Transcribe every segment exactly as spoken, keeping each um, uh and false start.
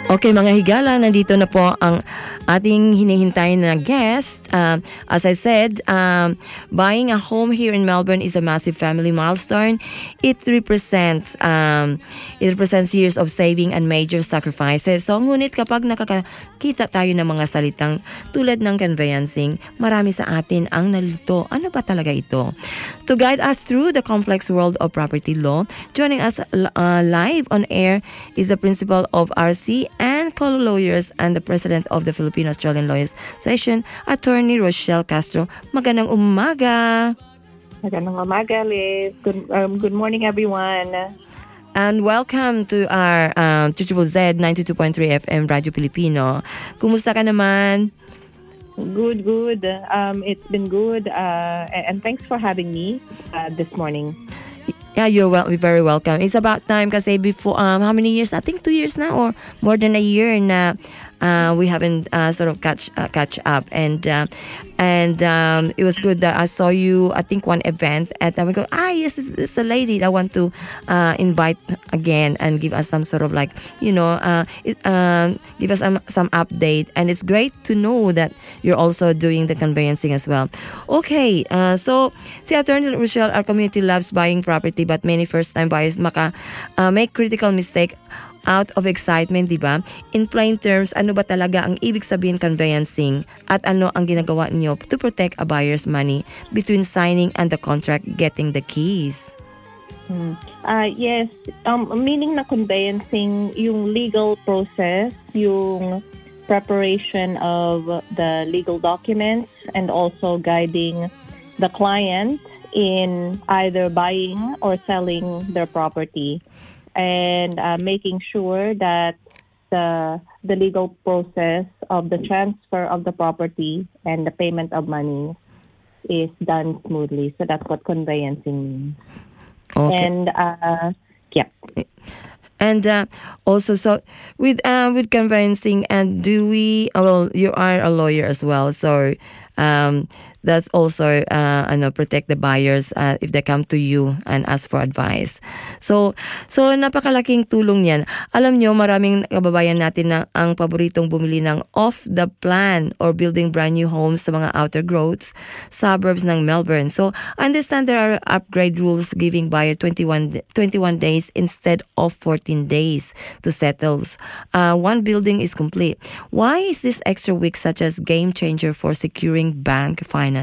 Okay mga higala, nandito na po ang ating hinihintay na guest. Uh, as I said, um, buying a home here in Melbourne is a massive family milestone. It represents um, it represents years of saving and major sacrifices. So ngunit kapag nakakita tayo ng mga salitang tulad ng conveyancing, marami sa atin ang nalito. Ano ba talaga ito? To guide us through the complex world of property law, joining us uh, live on air is the principal of R C and co-lawyers and the president of the Filipino-Australian Lawyers Association, Attorney Rochelle Castro. Magandang umaga. Magandang umaga, Liz. Good, um, good morning, everyone. And welcome to our um, Chuchubo Z ninety-two point three F M Radio Filipino. Kumusta ka naman? Good, good. Um, it's been good. Uh, and thanks for having me uh, this morning. Yeah, you're well, very welcome. It's about time kasi before, um, how many years? I think two years now or more than a year na uh, we haven't uh, sort of catch uh, catch up. And uh, and um, it was good that I saw you, I think, one event. And I go, ah, yes, it's, it's a lady that I want to uh, invite again and give us some sort of like, you know, uh, it, um, give us some, some update. And it's great to know that you're also doing the conveyancing as well. Okay, uh, so si Attorney Rochelle, our community loves buying property, but many first-time buyers maka uh, make critical mistake out of excitement, di ba? In plain terms, ano ba talaga ang ibig sabihin conveyancing at ano ang ginagawa niyo to protect a buyer's money between signing and the contract getting the keys? Hmm. Uh, yes, um, meaning na conveyancing, yung legal process, yung preparation of the legal documents and also guiding the client in either buying or selling their property, and uh, making sure that the the legal process of the transfer of the property and the payment of money is done smoothly. So that's what conveyancing means. Okay. And uh, yeah. And uh, also, so with uh, with conveyancing, and do we? Well, you are a lawyer as well, so um, that's also uh, ano, protect the buyers uh, if they come to you and ask for advice. So, so napakalaking tulong niyan. Alam nyo, maraming kababayan natin na ang paboritong bumili ng off the plan or building brand new homes sa mga outer growths, suburbs ng Melbourne. So, I understand there are upgrade rules giving buyer twenty-one, twenty-one days instead of fourteen days to settle. Uh, one building is complete. Why is this extra week such as game changer for securing bank finance?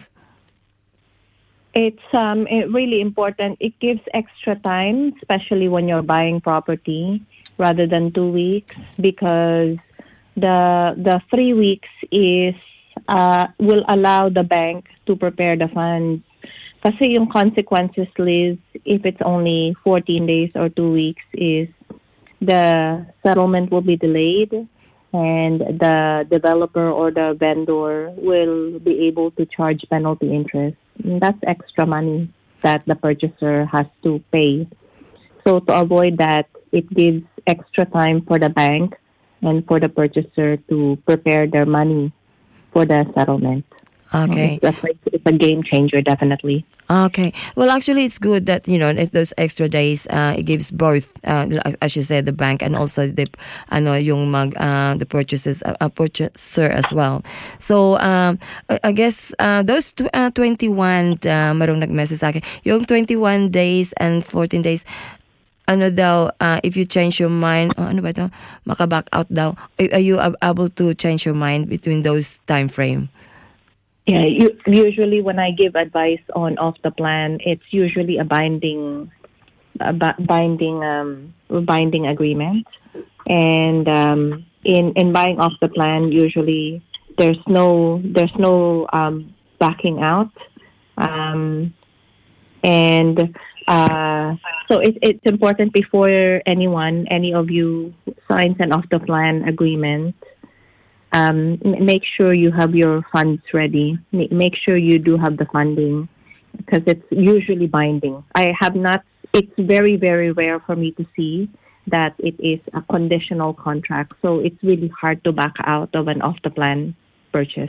It's um it really important. It gives extra time, especially when you're buying property, rather than two weeks, because the the three weeks is uh will allow the bank to prepare the funds. Kasi yung consequences, Liz, if it's only fourteen days or two weeks, is the settlement will be delayed, and the developer or the vendor will be able to charge penalty interest. And that's extra money that the purchaser has to pay. So to avoid that, it gives extra time for the bank and for the purchaser to prepare their money for the settlement. Okay. It's a, it's a game changer, definitely. Okay. Well, actually, it's good that, you know, those extra days, uh, it gives both, uh, as you said, the bank and also the, ano, yung mag, uh, the purchases, uh, purchaser as well. So, um, I, I guess, uh, those tw- uh, twenty-one, uh, marong nag-message sa akin, yung twenty-one days and fourteen days, ano daw, uh, if you change your mind, oh, ano ba ito? Maka-back out daw. Are you able to change your mind between those time frame? Yeah, you, usually when I give advice on off the plan, it's usually a binding, a binding, um, binding agreement. And um, in in buying off the plan, usually there's no there's no um, backing out, um, and uh, so it, it's important before anyone, any of you signs an off the plan agreement. Um, make sure you have your funds ready. Make sure you do have the funding, because it's usually binding. I have not, it's very, very rare for me to see that it is a conditional contract. So it's really hard to back out of an off-the-plan purchase.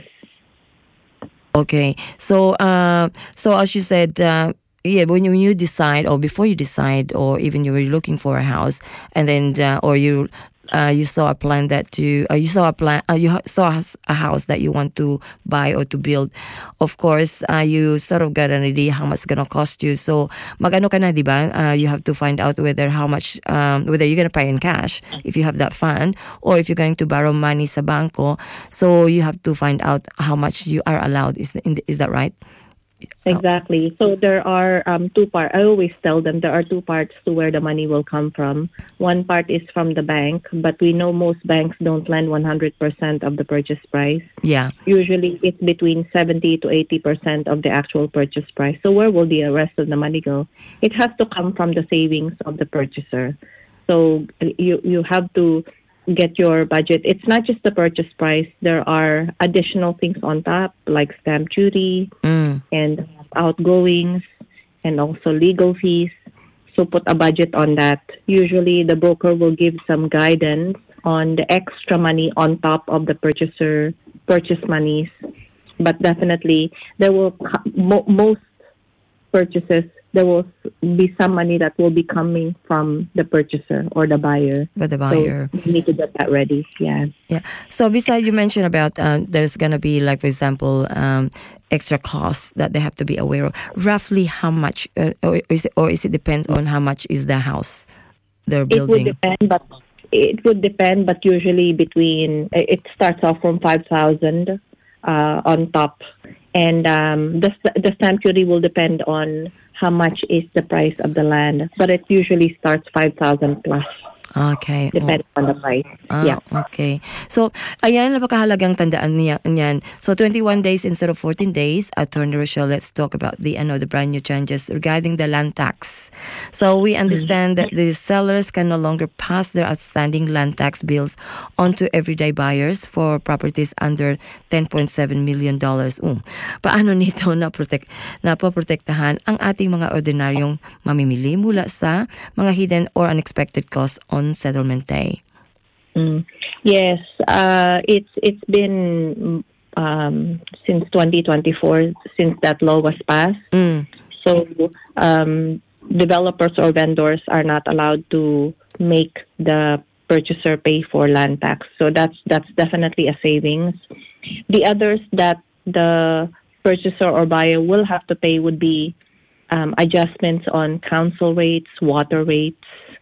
Okay. So, uh, so as you said, uh, yeah, when you, when you decide, or before you decide, or even you were looking for a house, and then, uh, or you uh, you saw a plan that you uh, you saw a plan uh, you ha- saw a s- a house that you want to buy or to build. Of course, uh, you sort of got an idea how much it's gonna cost you. So magano ka na, di ba? Uh, you have to find out whether how much um, whether you're gonna pay in cash if you have that fund, or if you're going to borrow money sa banko. So you have to find out how much you are allowed. Is is that right? Exactly. So there are um, two parts. I always tell them there are two parts to where the money will come from. One part is from the bank, but we know most banks don't lend one hundred percent of the purchase price. Yeah. Usually it's between seventy to eighty percent of the actual purchase price. So where will the rest of the money go? It has to come from the savings of the purchaser. So you you have to get your budget. It's not just the purchase price. There are additional things on top, like stamp duty Mm. and outgoings and also legal fees. So put a budget on that. Usually the broker will give some guidance on the extra money on top of the purchaser purchase monies. But definitely there will co- mo- most purchases there will be some money that will be coming from the purchaser or the buyer. But the buyer. So you need to get that ready. Yeah. Yeah. So besides, you mentioned about uh, there's gonna be, like, for example, um, extra costs that they have to be aware of. Roughly how much, uh, or is it, or is it depends on how much is the house they're It would building? depend, but it would depend, but usually between it starts off from five thousand uh, on top, and um, the the stamp duty will depend on how much is the price of the land, but it usually starts five thousand plus. Okay. Depends on the price. Ah, Yeah. okay. So, ayan, napakahalagang tandaan niya, niyan. So, twenty-one days instead of fourteen days. Attorney Rochelle, let's talk about the, ano, the brand new changes regarding the land tax. So, we understand that the sellers can no longer pass their outstanding land tax bills onto everyday buyers for properties under ten point seven million dollars. Um, paano nito na protect napoprotektahan ang ating mga ordinaryong mamimili mula sa mga hidden or unexpected costs on settlement day? Mm. Yes, uh, it's it's been um, since twenty twenty-four since that law was passed. Mm. So um, developers or vendors are not allowed to make the purchaser pay for land tax. So that's that's definitely a savings. The others that the purchaser or buyer will have to pay would be um, adjustments on council rates, water rates,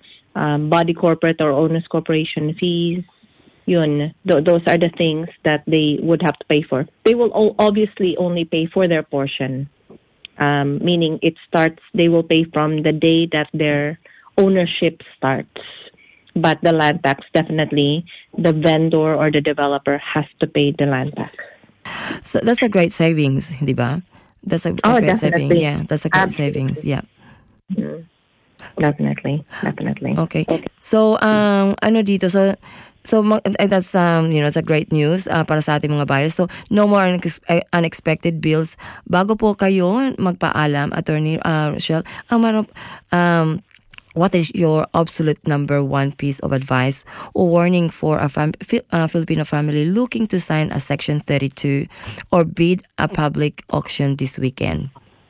um, body corporate or owners corporation fees. Yun, th- those are the things that they would have to pay for. They will o- obviously only pay for their portion, um, meaning it starts, they will pay from the day that their ownership starts. But the land tax, definitely, the vendor or the developer has to pay the land tax. So that's a great savings, di ba? That's a, a Oh, great saving. definitely. Yeah, that's a great Absolutely. savings. Yeah. Mm. Definitely, definitely. Okay. So, um, ano dito? So, so mag- eh, that's um, you know, that's a great news uh, para sa ating mga buyers. So, no more unex- eh, unexpected bills. Bago po kayo magpaalam, Attorney uh, Rochelle, ang maro- um, what is your absolute number one piece of advice or warning for a fam- Fi- uh, Filipino family looking to sign a Section thirty-two or bid a public auction this weekend?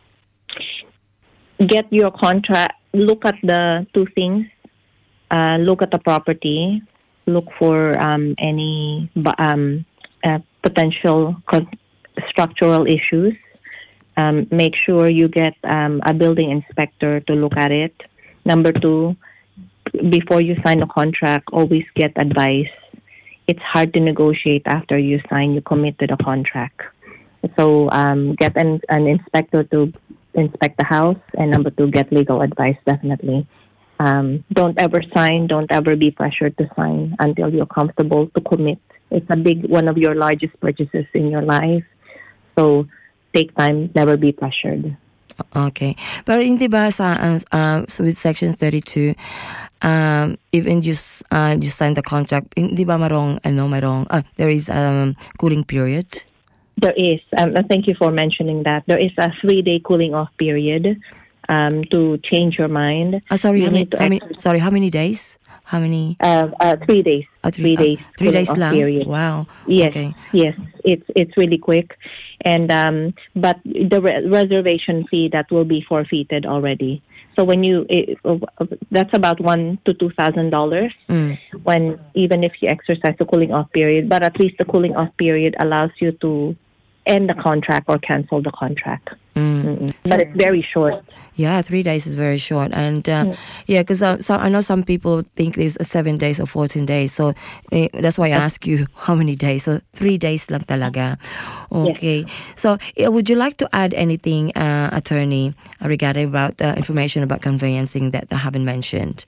Get your contract, look at the two things, uh, look at the property, look for um, any bu- um, uh, potential con- structural issues. Um, make sure you get um, a building inspector to look at it. Number two, before you sign a contract, always get advice. It's hard to negotiate after you sign, you commit to the contract. So um, get an, an inspector to inspect the house, and number two, get legal advice, definitely. Um, don't ever sign, don't ever be pressured to sign until you're comfortable to commit. It's a big, one of your largest purchases in your life. So take time, never be pressured. Okay. Pero hindi ba sa uh, uh, so with Section thirty-two, um, even you s- uh, you sign the contract, hindi ba marong ano marong uh, there is um cooling period? There is. Um, and thank you for mentioning that. There is a three-day cooling-off period um, to change your mind. Uh, sorry, You how many, need to how many, exercise- sorry, how many days? How many? Uh, uh, three days. Uh, three, days. uh, three days cooling-off lang? Period. Wow. Yes. Okay. Yes. It's it's really quick, and um, but the re- reservation fee that will be forfeited already. So when you, it, that's about one to two thousand dollars. Mm. When even if you exercise the cooling off period, but at least the cooling off period allows you to end the contract or cancel the contract. Mm. But it's very short. Yeah, three days is very short, and uh, mm. yeah, because uh, so I know some people think there's seven days or fourteen days, so eh, that's why I ask you how many days. So three days lang talaga. Okay. Yes. So eh, would you like to add anything, uh, attorney, regarding about the uh, information about conveyancing that I haven't mentioned?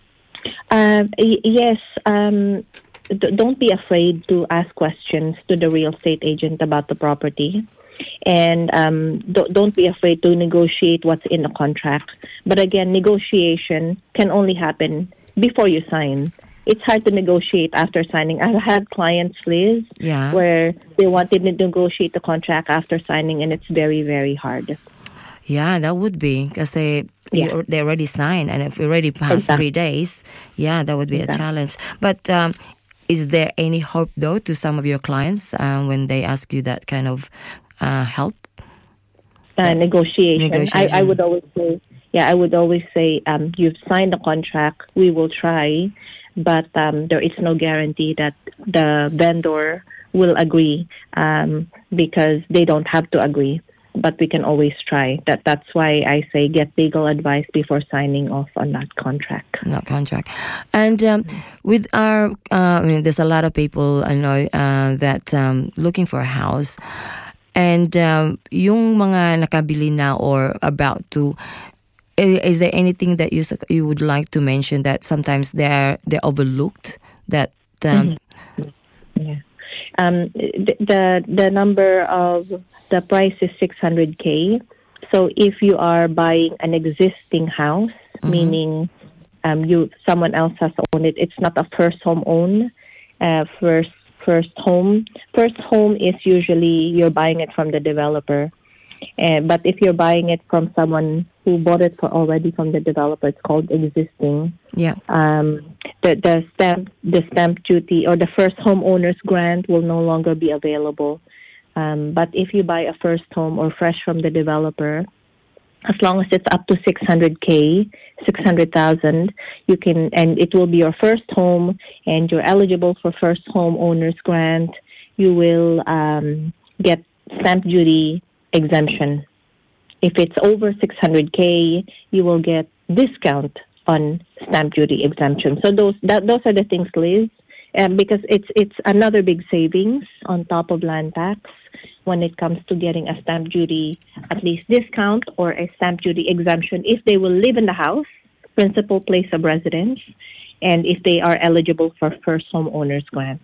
Uh, y- yes. Um, d- don't be afraid to ask questions to the real estate agent about the property. And um, don't, don't be afraid to negotiate what's in the contract. But again, negotiation can only happen before you sign. It's hard to negotiate after signing. I've had clients, Liz, yeah. where they wanted to negotiate the contract after signing, and it's very, very hard. Yeah, that would be, because they, yeah. they already signed, and if we already passed exactly. three days, yeah, that would be exactly. a challenge. But um, is there any hope, though, to some of your clients uh, when they ask you that kind of Uh, help? Uh, negotiation. negotiation. I, I would always say, yeah, I would always say, um, you've signed the contract, we will try, but um, there is no guarantee that the vendor will agree um, because they don't have to agree. But we can always try. That that's why I say get legal advice before signing off on that contract. That contract. And um, with our, uh, I mean, there's a lot of people I know uh, that um, looking for a house. And um, yung mga nakabili na or about to, is there anything that you you would like to mention that sometimes they're they're overlooked? That um, mm-hmm. yeah, um, the, the the number of the price is six hundred k. So if you are buying an existing house, mm-hmm. meaning um, you someone else has owned it, it's not a first home own, uh, first. First home. First home is usually you're buying it from the developer. Uh, but if you're buying it from someone who bought it for already from the developer, it's called existing. Yeah. Um, the the stamp the stamp duty or the first homeowner's grant will no longer be available. Um, but if you buy a first home or fresh from the developer, as long as it's up to six hundred k, six hundred thousand, you can, and it will be your first home, and you're eligible for first home owner's grant. You will um, get stamp duty exemption. If it's over six hundred k, you will get discount on stamp duty exemption. So those that, those are the things, Liz, um, because it's it's another big savings on top of land tax when it comes to getting a stamp duty, at least discount or a stamp duty exemption if they will live in the house, principal place of residence, and if they are eligible for first homeowners grant.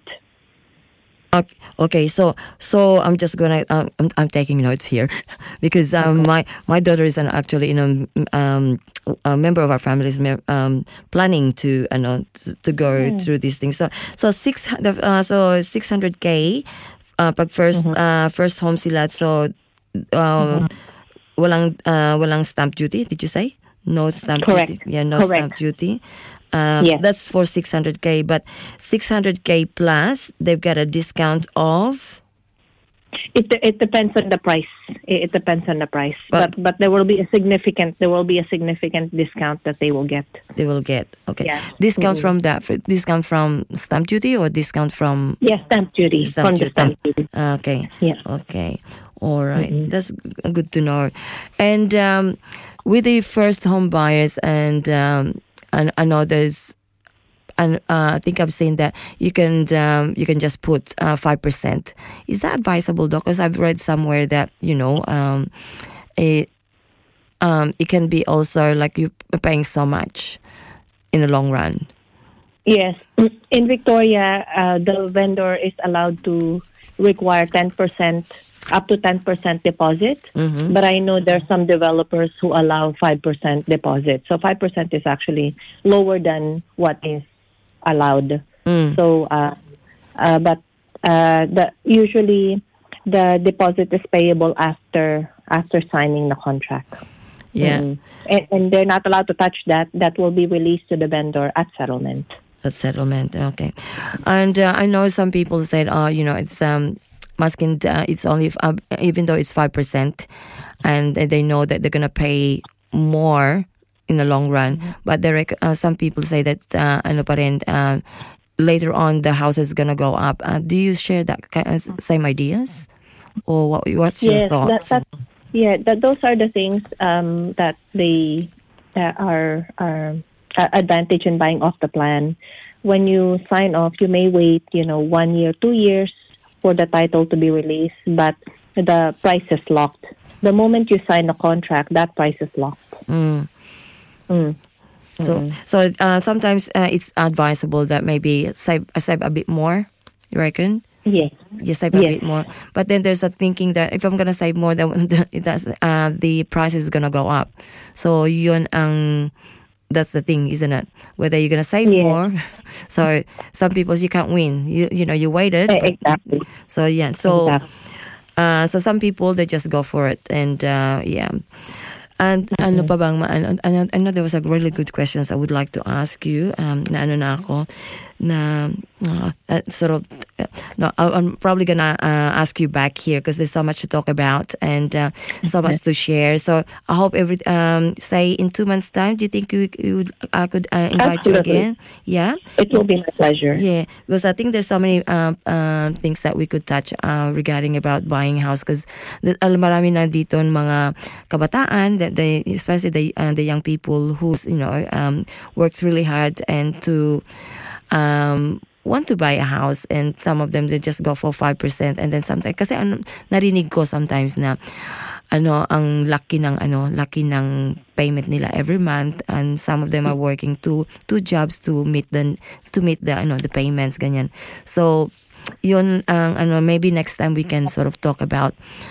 Okay, okay, so so I'm just gonna um, I'm, I'm taking notes here because um, my my daughter is an actually you know um, a member of our family is um, planning to you know to, to go mm. through these things. So so six uh, so six hundred k. Uh, pag first mm-hmm. uh, first home sila, so uh, mm-hmm. walang uh, walang stamp duty. Did you say no stamp Correct. duty? Yeah, no Correct. stamp duty. Um, yes. That's for six hundred k, but six hundred k plus they've got a discount of. It it depends on the price. It, it depends on the price, but, but but there will be a significant there will be a significant discount that they will get. They will get okay. Yeah. Discount mm-hmm. from that. Discount from stamp duty or discount from. Yes, stamp duty stamp from duty. the stamp duty. Okay. Yeah. Okay. All right. Mm-hmm. That's good to know. And um, with the first home buyers, and um, and I know there's. And uh, I think I've seen that you can um, you can just put uh, five percent. Is that advisable, Doc? Because I've read somewhere that you know um, it um, it can be also like you're paying so much in the long run. Yes, in Victoria, uh, the vendor is allowed to require ten percent up to ten percent deposit. Mm-hmm. But I know there are some developers who allow five percent deposit. So five percent is actually lower than what is allowed. Mm. So, uh, uh, but uh, the usually the deposit is payable after after signing the contract. Yeah, mm. and, and they're not allowed to touch that. That will be released to the vendor at settlement. At settlement, okay. And uh, I know some people said, "Oh, you know, it's um, masking. Uh, it's only uh, even though it's five percent, and they know that they're gonna pay more." in the long run. Mm-hmm. But there, are, uh, some people say that uh, ano pa rin, uh, later on the house is gonna go up. Uh, do you share that kind of same ideas, or what? What's your Yes, that, thoughts? that, yeah, that those are the things um, that they uh, are are uh, advantage in buying off the plan. When you sign off, you may wait, you know, one year, two years for the title to be released, but the price is locked. The moment you sign a contract, that price is locked. Mm. Mm. So, Mm. so uh, sometimes uh, it's advisable that maybe save, uh, save a bit more. You reckon? Yes. You save a Yes. bit more, but then there's a thinking that if I'm gonna save more, then the, that's, uh, the price is gonna go up. So yun ang that's the thing, isn't it? Whether you're gonna save Yes. more. So some people you can't win. You you know you waited. Eh, but- Exactly. So yeah. So Exactly. uh, so some people they just go for it, and uh, yeah. And ano pa bang ma- ano, ano, ano, there was a really good questions I would like to ask you. Um, na ano na ako, na uh, uh, sort of, uh, no, I- I'm probably gonna uh, ask you back here because there's so much to talk about and uh, so much to share. So I hope every um, say in two months' time, do you think you, you would I could uh, invite you Absolutely. again? Yeah. It will be my pleasure. Yeah, because I think there's so many um, um, things that we could touch uh, regarding about buying house because alam marami na dito ng mga kabataan that they especially the uh, the young people who's you know um, worked really hard and to um, want to buy a house, and some of them they just go for five percent, and then sometimes kasi ano, narinig ko sometimes na ano ang laki ng ano laki ng payment nila every month, and some of them are working two two jobs to meet the to meet the ano the payments ganyan. So yun ang ano maybe next time we can sort of talk about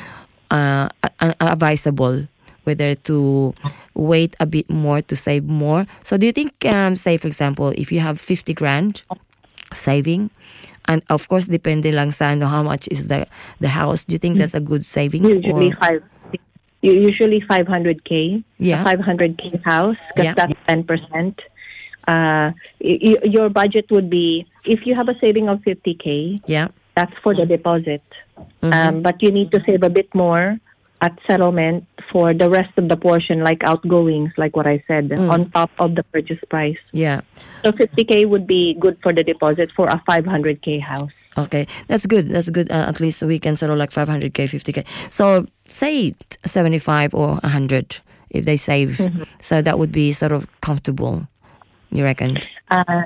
uh, uh, advisable whether to wait a bit more to save more. So do you think um, say for example if you have fifty grand saving, and of course depende lang sa ano how much is the the house, do you think that's a good saving? Usually or five. Usually five hundred k. Yeah. five hundred k house because Yeah. that's ten percent. Uh, y- y- your budget would be if you have a saving of fifty k. yeah That's for the deposit. Mhm. Um, but you need to save a bit more at settlement for the rest of the portion, like outgoings, like what I said, Mm. on top of the purchase price. yeah So fifty k would be good for the deposit for a five hundred k house. Okay, that's good. That's good. Uh, at least we can sort of like five hundred k, fifty k. So say seventy-five or one hundred if they save. Mm-hmm. So that would be sort of comfortable, you reckon? Uh,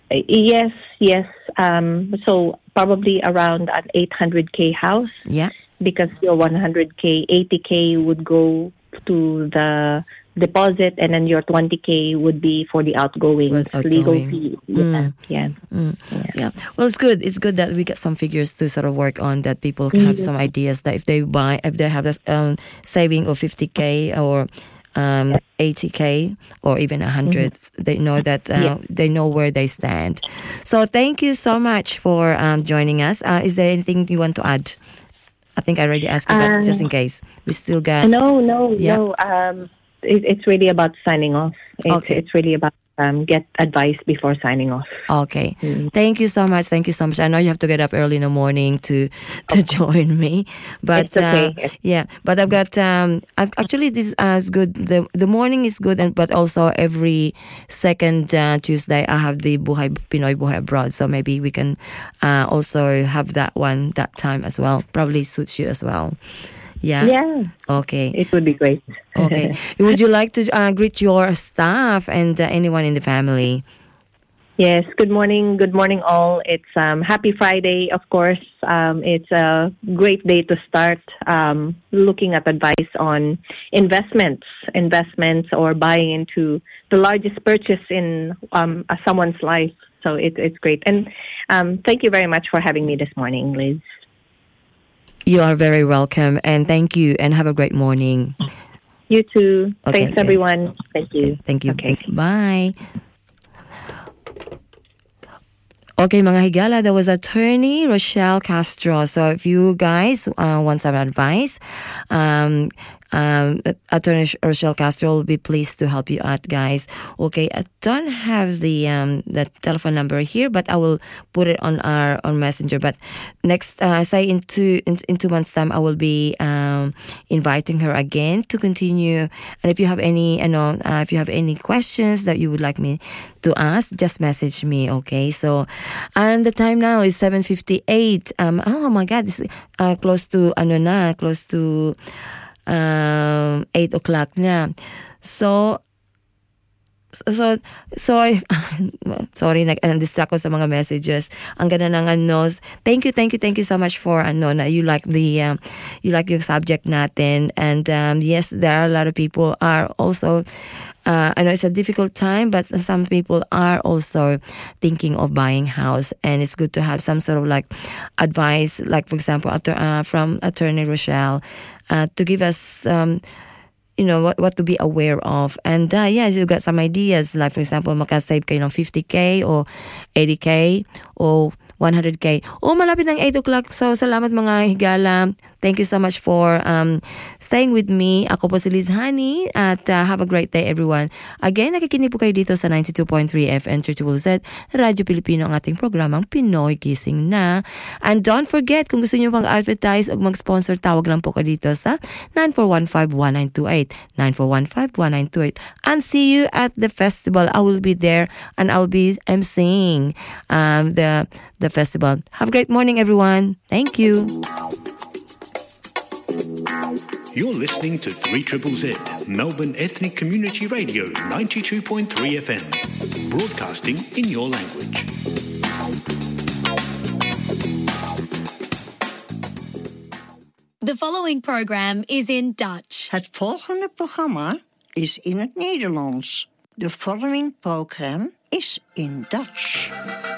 yes, yes. Um, so probably around an eight hundred k house, Yeah. because your one hundred k, eighty k would go to the deposit, and then your twenty k would be for the outgoing, With legal outgoing. fee. Mm. Yeah, yeah. Mm. Yeah. Well, it's good. It's good that we get some figures to sort of work on, that people can have some ideas that if they buy, if they have this um, saving of fifty k or um, eighty k or even one hundred, they know that uh, Yeah. they know where they stand. So thank you so much for um, joining us. Uh, is there anything you want to add? I think I already asked you, but Um, just in case. We still got... No, no, Yeah. no. Um, it, it's really about signing off. It's, Okay. it's really about um, get advice before signing off. Okay. Thank you so much. Thank you so much. I know you have to get up early in the morning to to join me, but It's okay. uh, yeah. But I've got um. I've- Actually, this uh, is good. The the morning is good, and but also every second uh, Tuesday I have the Buhay Pinoy Buhay Abroad. So maybe we can uh, also have that one that time as well. Probably suits you as well. Yeah. Yeah, Okay. it would be great. Okay. Would you like to uh, greet your staff and uh, anyone in the family? Yes, good morning. Good morning, all. It's um, happy Friday, of course. Um, it's a great day to start um, looking at advice on investments, investments or buying into the largest purchase in um, uh, someone's life. So it, it's great. And um, thank you very much for having me this morning, Liz. You are very welcome, and thank you, and have a great morning. You too. Okay, Thanks, okay. everyone. Thank you. Thank you. Okay. Bye. Okay, mga higala, that was attorney Rochelle Castro. So if you guys uh, want some advice, um, um, Attorney Rochelle Castro will be pleased to help you out, guys. Okay, I don't have the um, the telephone number here, but I will put it on our on Messenger. But next, uh, say in two in, in two months' time, I will be um, inviting her again to continue. And if you have any, you know, uh, if you have any questions that you would like me to ask, just message me. Okay, so and the time now is seven fifty-eight. Um, oh my God, this uh, close to ano na, close to um eight o'clock na. So. So, so I, sorry, nag-distract ko sa mga messages. Ang ganda ng ano. Thank you, thank you, thank you so much for ano na you like the, um, you like your subject natin. And um, yes, there are a lot of people are also, uh, I know it's a difficult time, but some people are also thinking of buying house. And it's good to have some sort of like advice, like for example, uh, from Attorney Rochelle, uh, to give us, um, you know, what what to be aware of. And uh, yeah, you got some ideas. Like, for example, makasave kayo ng fifty K or eighty K or one hundred K. Oh, malapit ng eight o'clock. So, salamat mga higala. Thank you so much for um, staying with me. Ako po si Liz Honey at uh, have a great day, everyone. Again, nakikinig po kayo dito sa ninety-two point three F M Triple Z, Radyo Pilipino, ang ating programang Pinoy Gising Na. And don't forget, kung gusto nyo pang advertise o mag-sponsor, tawag lang po kayo dito sa nine four one five one nine two eight, nine four one five one nine two eight. And see you at the festival. I will be there and I will be emceeing um, the, the festival. Have a great morning, everyone. Thank you. You're listening to three Triple Z, Melbourne Ethnic Community Radio, ninety-two point three F M, broadcasting in your language. The following program is in Dutch. Het volgende programma is in het Nederlands. De following program is in Dutch.